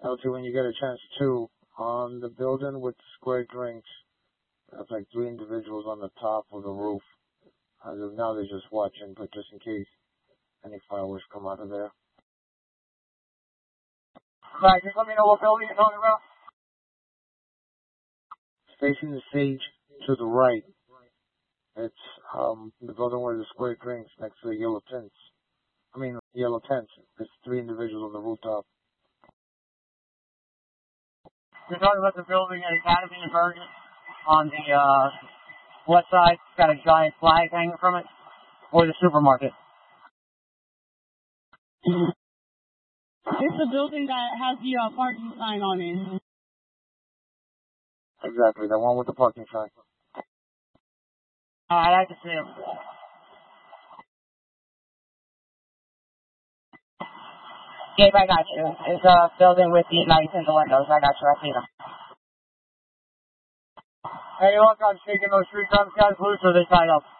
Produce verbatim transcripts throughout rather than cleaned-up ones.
L T, when you get a chance too, on the building with square drinks, that's like three individuals on the top of the roof. As of now, they're just watching, but just in case any fireworks come out of there. Right, just let me know what building you're talking about. Facing the stage to the right. It's um the building where the square drinks next to the yellow tents. I mean, yellow tents. There's three individuals on the rooftop. You're talking about the building at Academy and Bergen on the uh, west side. It's got a giant flag hanging from it, or the supermarket. It's the building that has the uh, parking sign on it. Exactly, the one with the parking sign. Uh, I'd like to see it. Gabe, I got you. It's a building with the lights and the windows. I got you. I see them. Hey, look, I'm shaking those three drums guys loose or they tied up.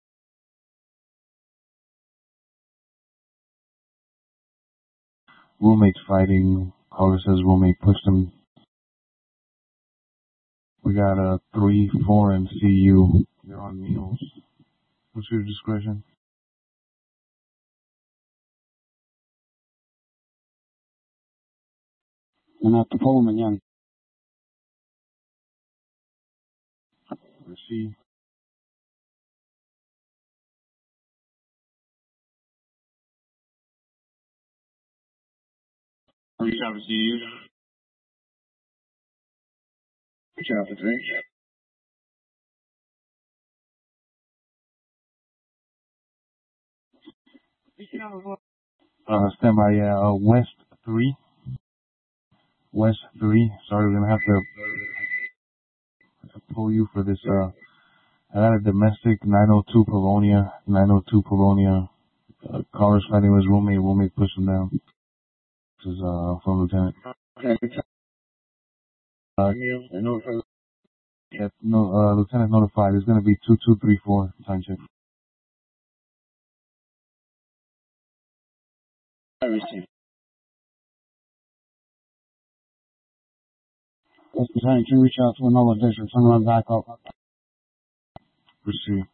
Roommates fighting. Caller says roommate pushed him. We got a three, four, and C U. They're on meals. What's your discretion? And at the phone again. Receive. Reach out to C U. Reach out to three. Uh, stand by, yeah, uh, West three. West three. Sorry, we're gonna have to, have to pull you for this, uh, I got a domestic nine oh two Polonia, nine oh two Polonia. Uh, caller's fighting with his roommate, roommate pushed him down. This is, uh, from Lieutenant. Uh, yeah, no, uh, Lieutenant notified. It's gonna be two two three four. Time check. I received. Lieutenant, can you reach out to another district? Someone back up. Receive.